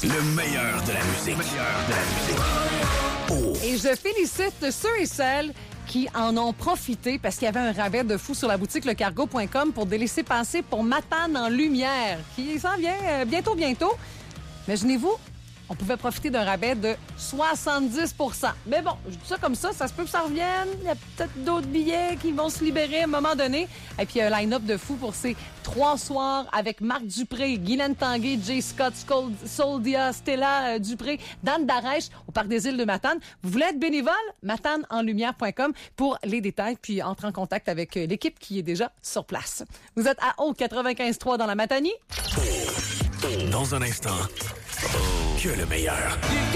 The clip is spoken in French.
Le meilleur de la musique. Oh. Et je félicite ceux et celles qui en ont profité parce qu'il y avait un rabais de fou sur la boutique lecargo.com pour des laissez-passer pour Matane en lumière qui s'en vient bientôt. Imaginez-vous, on pouvait profiter d'un rabais de 70 %. Mais bon, je dis ça comme ça se peut que ça revienne. Il y a peut-être d'autres billets qui vont se libérer à un moment donné. Et puis, un line-up de fou pour ces 3 soirs avec Marc Dupré, Guylaine Tanguay, Jay Scott, Soldia, Stella Dupré, Dan Darèche au Parc des Îles de Matane. Vous voulez être bénévole? matanesenlumière.com pour les détails, puis entre en contact avec l'équipe qui est déjà sur place. Vous êtes à 95.3 dans la Matanie. Dans un instant, que le meilleur.